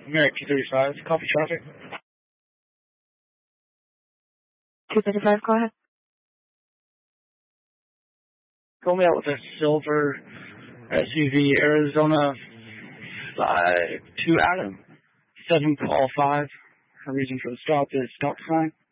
Merrick 235, copy traffic. 235, go ahead. Call me out with a silver SUV, Arizona 2 Adam, 7 call 5. Her reason for the stop is stop sign.